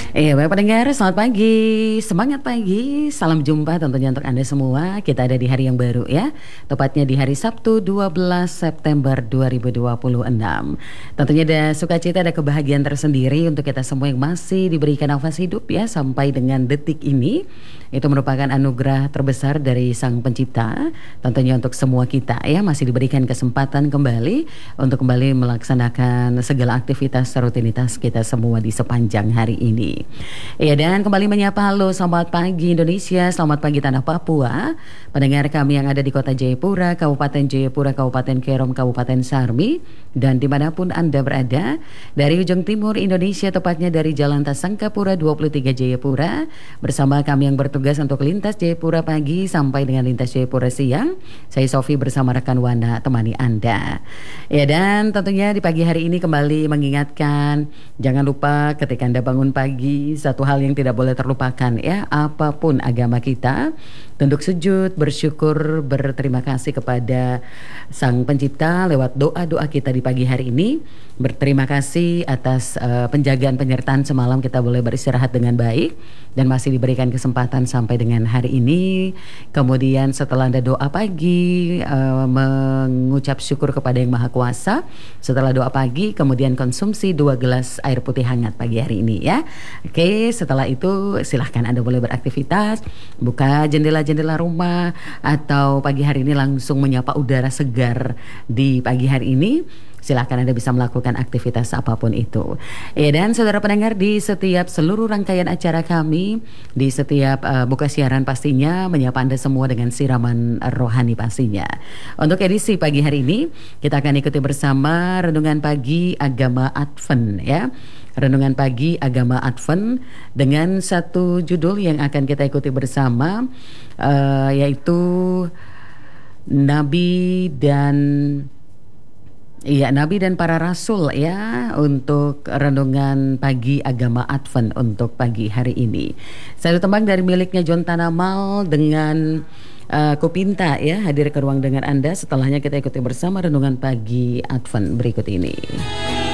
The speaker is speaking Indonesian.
Baik pendengar, selamat pagi, semangat pagi, salam jumpa tentunya untuk Anda semua. Kita ada di hari yang baru ya, tepatnya di hari Sabtu 12 September 2026. Tentunya ada sukacita, ada kebahagiaan tersendiri untuk kita semua yang masih diberikan nafas hidup ya sampai dengan detik ini. Itu merupakan anugerah terbesar dari Sang Pencipta. Tentunya untuk semua kita ya masih diberikan kesempatan kembali untuk kembali melaksanakan segala aktivitas rutinitas kita semua di sepanjang hari ini. Ya, dan kembali menyapa halo selamat pagi Indonesia, selamat pagi tanah Papua. Pendengar kami yang ada di kota Jayapura, Kabupaten Jayapura, Kabupaten Kerom, Kabupaten Sarmi, dan dimanapun Anda berada, dari ujung timur Indonesia, tepatnya dari Jalan Tasangkapura 23 Jayapura, bersama kami yang bertugas untuk lintas Jayapura pagi sampai dengan lintas Jayapura siang. Saya Sofi bersama rekan Wana temani Anda. Ya, dan tentunya di pagi hari ini kembali mengingatkan, jangan lupa ketika Anda bangun pagi, satu hal yang tidak boleh terlupakan ya, apapun agama kita, tunduk sujud, bersyukur, berterima kasih kepada Sang Pencipta lewat doa-doa kita di pagi hari ini. Berterima kasih atas penjagaan penyertaan semalam, kita boleh beristirahat dengan baik dan masih diberikan kesempatan sampai dengan hari ini. Kemudian setelah Anda doa pagi, mengucap syukur kepada Yang Maha Kuasa. Setelah doa pagi, kemudian konsumsi 2 gelas air putih hangat pagi hari ini ya. Oke, setelah itu silahkan Anda boleh beraktivitas, buka jendela-jendela rumah, atau pagi hari ini langsung menyapa udara segar di pagi hari ini. Silahkan Anda bisa melakukan aktivitas apapun itu. Ya, dan saudara pendengar, di setiap seluruh rangkaian acara kami, di setiap buka siaran pastinya menyapa Anda semua dengan siraman rohani pastinya. Untuk edisi pagi hari ini, kita akan ikuti bersama Renungan Pagi Agama Advent ya. Renungan Pagi Agama Advent dengan satu judul yang akan kita ikuti bersama, yaitu Nabi dan para rasul ya, untuk renungan pagi agama Advent untuk pagi hari ini. Saya tembang dari miliknya John Tanamal dengan Kupinta ya, hadir ke ruang dengar Anda. Setelahnya kita ikuti bersama renungan pagi Advent berikut ini.